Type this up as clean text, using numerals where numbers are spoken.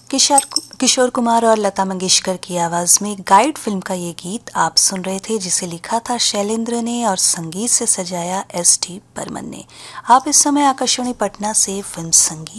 किशोर कुमार और लता मंगेशकर की आवाज में गाइड फिल्म का ये गीत आप सुन रहे थे, जिसे लिखा था शैलेंद्र ने और संगीत से सजाया एस टी बर्मन ने। आप इस समय आकाशवाणी पटना से फिल्म संगीत